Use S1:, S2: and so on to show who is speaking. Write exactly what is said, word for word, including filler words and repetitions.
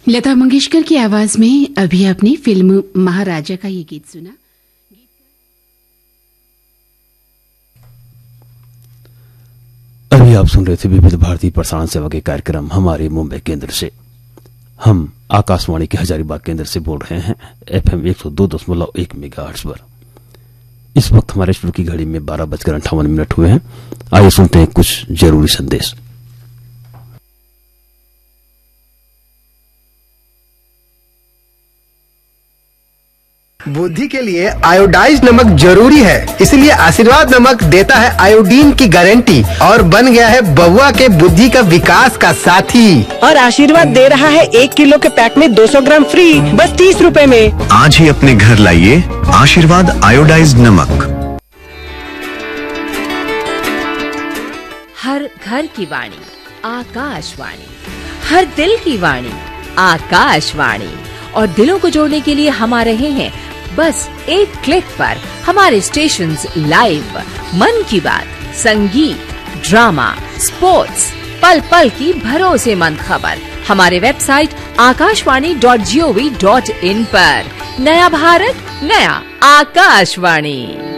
S1: लता मंगेशकर की आवाज में अभी आपने फिल्म महाराजा का ये गीत सुना।
S2: अभी आप सुन रहे थे विविध भारतीय प्रसारण सेवा के कार्यक्रम हमारे मुंबई केंद्र से। हम आकाशवाणी के हजारीबाग केंद्र से बोल रहे हैं एफएम एक सौ दो दशमलव एक मेगाहर्ट्ज पर। इस वक्त हमारे स्टूडियो की घड़ी में बारह बजकर अंठावन मिनट हुए हैं। आइए सुनते हैं कुछ जरूरी संदेश।
S3: बुद्धि के लिए आयोडाइज नमक जरूरी है, इसलिए आशीर्वाद नमक देता है आयोडीन की गारंटी और बन गया है बउआ के बुद्धि का विकास का साथी।
S4: और आशीर्वाद दे रहा है एक किलो के पैक में दो सौ ग्राम फ्री, बस तीस रुपए में।
S5: आज ही अपने घर लाइए आशीर्वाद आयोडाइज नमक।
S6: हर घर की वाणी आकाशवाणी, हर दिल की वाणी आकाशवाणी। और दिलों को जोड़ने के लिए हम आ रहे हैं बस एक क्लिक पर हमारे स्टेशंस लाइव। मन की बात, संगीत, ड्रामा, स्पोर्ट्स, पल पल की भरोसेमंद खबर हमारे website Akashvani dot G O V dot in पर। नया भारत, नया आकाशवाणी।